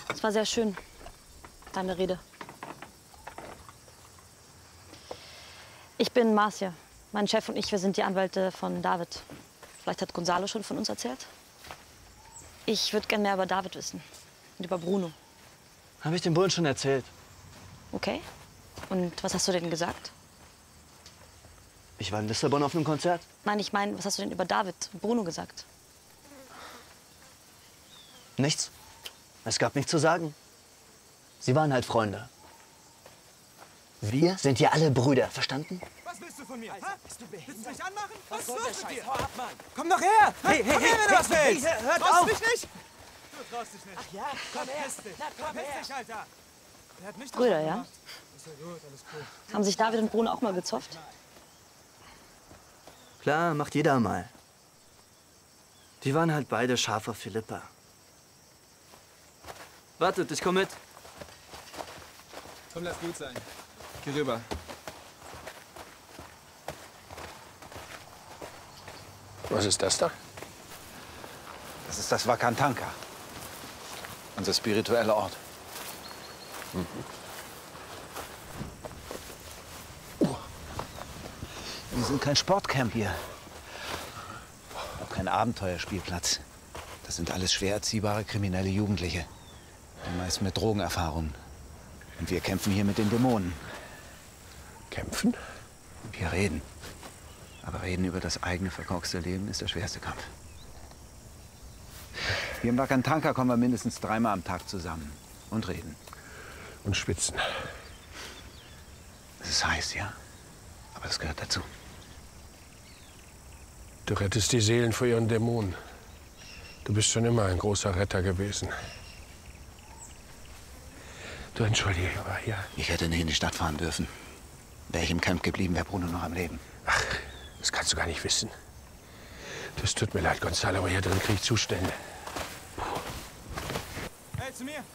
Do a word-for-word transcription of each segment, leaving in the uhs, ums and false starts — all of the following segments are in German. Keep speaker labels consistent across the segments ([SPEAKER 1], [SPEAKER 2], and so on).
[SPEAKER 1] Es war sehr schön, deine Rede. Ich bin Marcia. Mein Chef und ich, wir sind die Anwälte von David. Vielleicht hat Gonzalo schon von uns erzählt. Ich würde gerne mehr über David wissen und über Bruno.
[SPEAKER 2] Habe ich dem Bullen schon erzählt.
[SPEAKER 1] Okay. Und was hast du denn gesagt?
[SPEAKER 2] Ich war in Lissabon auf einem Konzert.
[SPEAKER 1] Nein, ich meine, was hast du denn über David und Bruno gesagt?
[SPEAKER 2] Nichts. Es gab nichts zu sagen. Sie waren halt Freunde. Wir sind ja alle Brüder, verstanden?
[SPEAKER 3] Was willst du von mir? Ha? Bist du behindert? Willst du mich anmachen? Was, was ist los mit dir?
[SPEAKER 4] Hau ab, Mann.
[SPEAKER 3] Komm doch her!
[SPEAKER 4] Hey, hey,
[SPEAKER 3] Komm
[SPEAKER 4] hey,
[SPEAKER 3] her, wenn du was
[SPEAKER 4] hey,
[SPEAKER 3] willst!
[SPEAKER 4] hey, hört
[SPEAKER 3] Traust
[SPEAKER 4] auf!
[SPEAKER 3] du dich nicht? Du traust dich nicht.
[SPEAKER 4] Ach ja, komm her.
[SPEAKER 3] Verpiss dich.
[SPEAKER 4] Na, komm
[SPEAKER 3] Verpiss
[SPEAKER 4] her.
[SPEAKER 3] dich, Alter. Der hat mich doch
[SPEAKER 1] Brüder,
[SPEAKER 3] schon
[SPEAKER 1] ja?
[SPEAKER 3] gemacht. Ist ja gut, alles cool.
[SPEAKER 1] Haben sich David und Bruno auch mal gezofft?
[SPEAKER 2] Klar, macht jeder mal. Die waren halt beide scharf auf Philippa. Wartet, ich komm mit.
[SPEAKER 3] Komm, lass gut sein. Geh rüber.
[SPEAKER 5] Was ist das da?
[SPEAKER 6] Das ist das Wakantanka, unser spiritueller Ort.
[SPEAKER 5] Mhm.
[SPEAKER 6] Wir sind kein Sportcamp hier. Auch kein Abenteuerspielplatz. Das sind alles schwer erziehbare kriminelle Jugendliche. Die meisten mit Drogenerfahrung. Und wir kämpfen hier mit den Dämonen.
[SPEAKER 5] Kämpfen?
[SPEAKER 6] Wir reden. Aber reden über das eigene verkorkste Leben ist der schwerste Kampf. Hier im Wakantanka kommen wir mindestens dreimal am Tag zusammen und reden.
[SPEAKER 5] Und schwitzen.
[SPEAKER 6] Es ist heiß, ja. Aber das gehört dazu.
[SPEAKER 5] Du rettest die Seelen vor ihren Dämonen. Du bist schon immer ein großer Retter gewesen. Du, entschuldige, aber hier.
[SPEAKER 6] Ich hätte nicht in die Stadt fahren dürfen. Wäre ich im Camp geblieben, wäre Bruno noch am Leben.
[SPEAKER 5] Ach, das kannst du gar nicht wissen. Das tut mir leid, Gonzalo, aber hier drin kriege ich Zustände.
[SPEAKER 3] Hey, zu mir!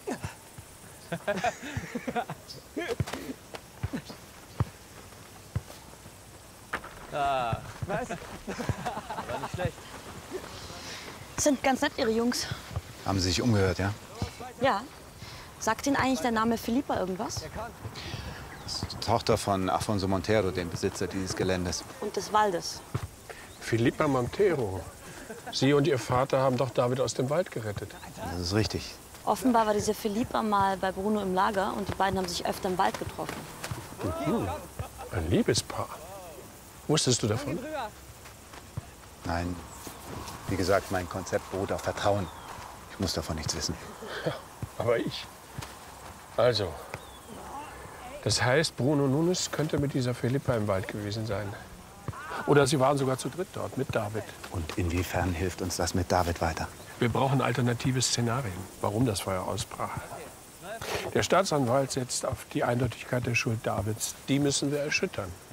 [SPEAKER 2] Ah, was? War nicht schlecht.
[SPEAKER 1] Sind ganz nett, ihre Jungs.
[SPEAKER 6] Haben Sie sich umgehört, ja?
[SPEAKER 1] Ja. Sagt Ihnen eigentlich der Name Philippa irgendwas?
[SPEAKER 6] Das ist die Tochter von Afonso Montero, dem Besitzer dieses Geländes.
[SPEAKER 1] Und des Waldes.
[SPEAKER 5] Philippa Montero. Sie und Ihr Vater haben doch David aus dem Wald gerettet.
[SPEAKER 6] Das ist richtig.
[SPEAKER 1] Offenbar war diese Philippa mal bei Bruno im Lager und die beiden haben sich öfter im Wald getroffen.
[SPEAKER 5] Mhm. Ein Liebespaar. Wusstest du davon?
[SPEAKER 6] Nein, wie gesagt, mein Konzept beruht auf Vertrauen. Ich muss davon nichts wissen.
[SPEAKER 5] Ja, aber ich. Also, das heißt, Bruno Nunes könnte mit dieser Philippa im Wald gewesen sein. Oder sie waren sogar zu dritt dort mit David.
[SPEAKER 6] Und inwiefern hilft uns das mit David weiter?
[SPEAKER 5] Wir brauchen alternative Szenarien, warum das Feuer ausbrach. Der Staatsanwalt setzt auf die Eindeutigkeit der Schuld Davids. Die müssen wir erschüttern.